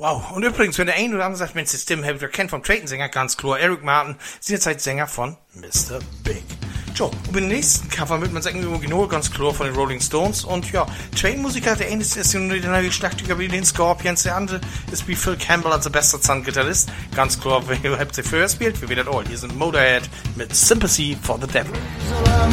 Wow. Und übrigens, wenn der ein oder andere sagt, Mensch, das Stimme habe ich kennt vom Trayton-Sänger, ganz klar, Eric Martin, seinerzeit Sänger von Mr. Big. So, und beim nächsten Cover wird man sagen, original ganz klar von den Rolling Stones. Und ja, Trayton-Musiker, der eine ist der neue Schlagzeuger wie den Scorpions, der andere ist wie Phil Campbell als der beste Gitarrist. Ganz klar, wer habt ihr vorher gespielt? Wir werden all. Hier sind Motorhead mit Sympathy for the Devil.